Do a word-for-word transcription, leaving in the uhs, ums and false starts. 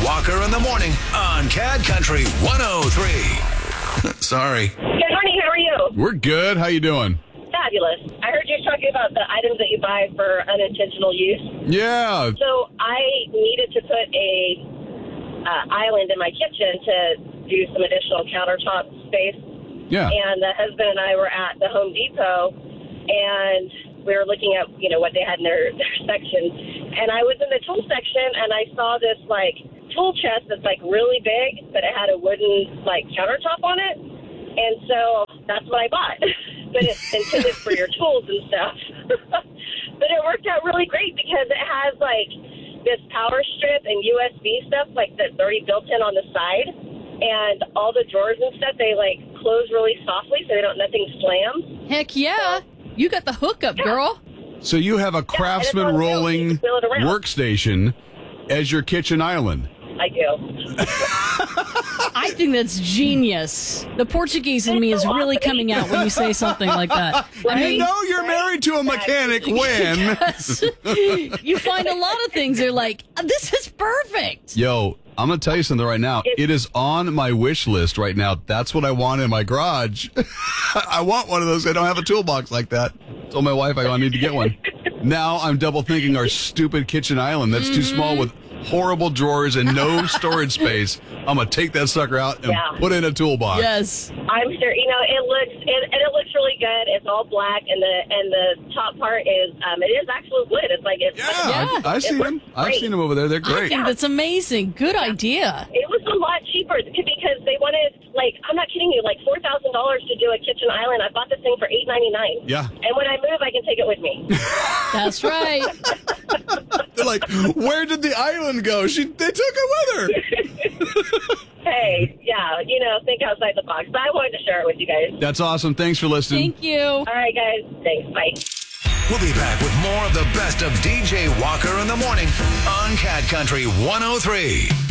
Walker in the morning on Cad Country one oh three. Sorry. Good morning. How are you? We're good. How you doing? Fabulous. I heard you talking about the items that you buy for unintentional use. Yeah. So I needed to put a uh, island in my kitchen to do some additional countertop space. Yeah. And the husband and I were at the Home Depot, and we were looking at, you know, what they had in their, their section. And I was in the tool section, and I saw this, like, tool chest that's, like, really big, but it had a wooden, like, countertop on it. And so that's what I bought. But it's intended for your tools and stuff. But it worked out really great because it has, like, this power strip and U S B stuff, like, that's already built in on the side. And all the drawers and stuff, they, like, close really softly so they don't, nothing slams. Heck yeah. You got the hookup, Yeah. girl. So you have a Craftsman on wheels. You rolling can wheel it around. workstation as your kitchen island. I do. I think that's genius. The Portuguese in me is really coming out when you say something like that. I You mean, know you're married to a mechanic when... yes. You find a lot of things are like, this is perfect. Yo, I'm going to tell you something right now. It is on my wish list right now. That's what I want in my garage. I want one of those. I don't have a toolbox like that. I told my wife I need to get one. Now I'm double thinking our stupid kitchen island that's too small with horrible drawers and no storage space. I'm going to take that sucker out and Yeah. put it in a toolbox. Yes. I'm sure, you know, it looks, it, and it looks really good. It's all black, and the and the top part is, um, it is actually wood. It's like, it's Yeah, like Yeah. I, I've It seen works them. I've great. seen them over there. They're I great. think that's amazing. Good idea. It was a lot cheaper because they wanted, like, I'm not kidding you, like four thousand dollars to do a kitchen island. I bought this thing for eight ninety-nine. Yeah. And when I move, I can take it with me. That's right. They're like, where did the island go? She, they took it with her. Hey, yeah, you know, think outside the box. But I wanted to share it with you guys. That's awesome. Thanks for listening. Thank you. All right, guys. Thanks. Bye. We'll be back with more of the best of D J Walker in the morning on Cad Country one oh three.